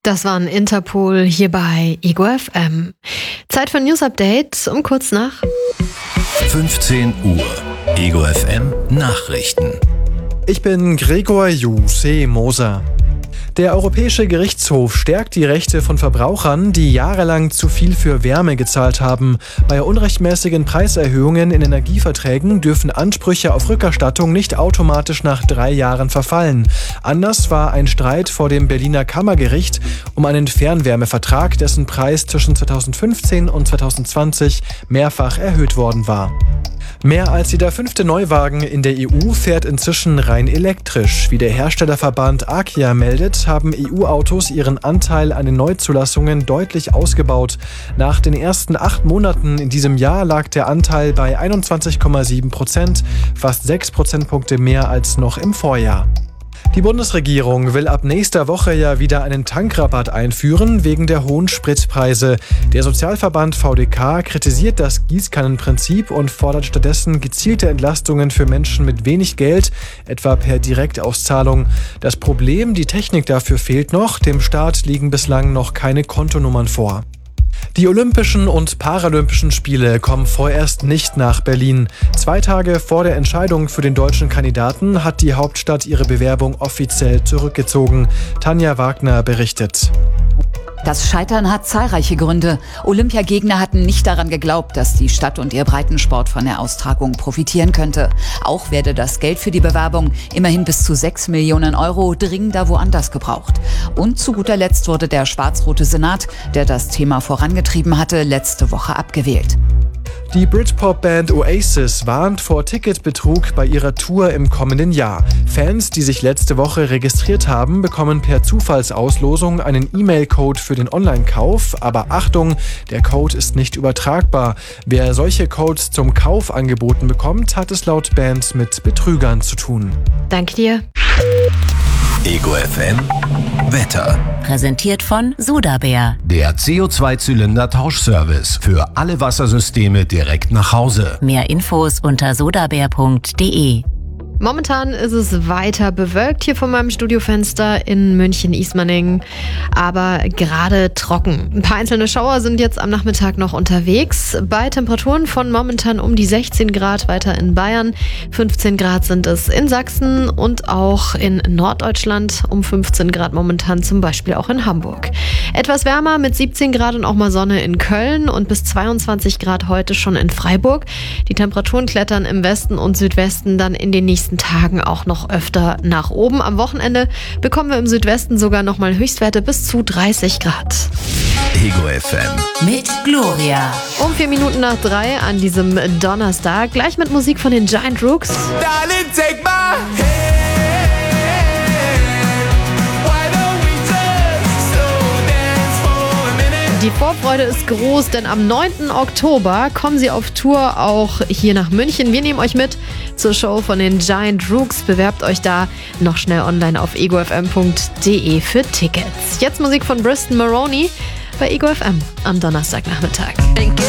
Das war ein Interpol hier bei Ego FM. Zeit für ein News Update um kurz nach 15 Uhr. Ego FM Nachrichten. Ich bin Gregor Moser. Der Europäische Gerichtshof stärkt die Rechte von Verbrauchern, die jahrelang zu viel für Wärme gezahlt haben. Bei unrechtmäßigen Preiserhöhungen in Energieverträgen dürfen Ansprüche auf Rückerstattung nicht automatisch nach 3 Jahren verfallen. Anders war ein Streit vor dem Berliner Kammergericht um einen Fernwärmevertrag, dessen Preis zwischen 2015 und 2020 mehrfach erhöht worden war. Mehr als jeder 5. Neuwagen in der EU fährt inzwischen rein elektrisch. Wie der Herstellerverband ACIA meldet, haben EU-Autos ihren Anteil an den Neuzulassungen deutlich ausgebaut. Nach den ersten 8 Monaten in diesem Jahr lag der Anteil bei 21,7%, fast 6 Prozentpunkte mehr als noch im Vorjahr. Die Bundesregierung will ab nächster Woche ja wieder einen Tankrabatt einführen wegen der hohen Spritpreise. Der Sozialverband VDK kritisiert das Gießkannenprinzip und fordert stattdessen gezielte Entlastungen für Menschen mit wenig Geld, etwa per Direktauszahlung. Das Problem, die Technik dafür fehlt noch. Dem Staat liegen bislang noch keine Kontonummern vor. Die Olympischen und Paralympischen Spiele kommen vorerst nicht nach Berlin. 2 Tage vor der Entscheidung für den deutschen Kandidaten hat die Hauptstadt ihre Bewerbung offiziell zurückgezogen. Tanja Wagner berichtet. Das Scheitern hat zahlreiche Gründe. Olympiagegner hatten nicht daran geglaubt, dass die Stadt und ihr Breitensport von der Austragung profitieren könnte. Auch werde das Geld für die Bewerbung, immerhin bis zu 6 Millionen Euro, dringender woanders gebraucht. Und zu guter Letzt wurde der schwarz-rote Senat, der das Thema vorangetrieben hatte, letzte Woche abgewählt. Die Britpop-Band Oasis warnt vor Ticketbetrug bei ihrer Tour im kommenden Jahr. Fans, die sich letzte Woche registriert haben, bekommen per Zufallsauslosung einen E-Mail-Code für den Online-Kauf. Aber Achtung, der Code ist nicht übertragbar. Wer solche Codes zum Kauf angeboten bekommt, hat es laut Band mit Betrügern zu tun. Danke dir. Ego FM Wetter. Präsentiert von Sodabär. Der CO2-Zylinder-Tauschservice für alle Wassersysteme direkt nach Hause. Mehr Infos unter sodabär.de. Momentan ist es weiter bewölkt hier vor meinem Studiofenster in München-Ismaning, aber gerade trocken. Ein paar einzelne Schauer sind jetzt am Nachmittag noch unterwegs. Bei Temperaturen von momentan um die 16 Grad weiter in Bayern. 15 Grad sind es in Sachsen und auch in Norddeutschland. Um 15 Grad momentan zum Beispiel auch in Hamburg. Etwas wärmer mit 17 Grad und auch mal Sonne in Köln und bis 22 Grad heute schon in Freiburg. Die Temperaturen klettern im Westen und Südwesten dann in den nächsten Tagen auch noch öfter nach oben. Am Wochenende bekommen wir im Südwesten sogar nochmal Höchstwerte bis zu 30 Grad. Ego FM Mit Gloria. Um 4 Minuten nach 3 an diesem Donnerstag. Gleich mit Musik von den Giant Rooks. Darling, take my hand. Why don't we just slow dance for a minute? Die Vorfreude ist groß, denn am 9. Oktober kommen sie auf Tour auch hier nach München. Wir nehmen euch mit zur Show von den Giant Rooks. Bewerbt euch da noch schnell online auf egofm.de für Tickets. Jetzt Musik von Bristol Maroney bei Ego FM am Donnerstagnachmittag.